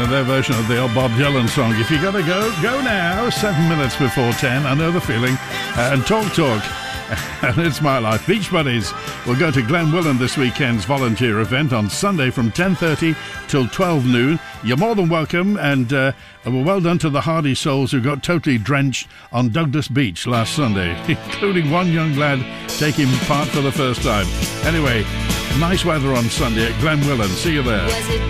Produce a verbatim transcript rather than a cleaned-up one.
know, their version of the old Bob Dylan song. If you gotta go, go now. Seven minutes before ten. I know the feeling. Uh, and Talk Talk. And It's My Life. Beach Buddies will go to Glenwillan this weekend's volunteer event on Sunday from ten thirty till twelve noon. You're more than welcome, and uh, well done to the hardy souls who got totally drenched on Douglas Beach last Sunday, including one young lad taking part for the first time. Anyway, nice weather on Sunday at Glenwillan. See you there.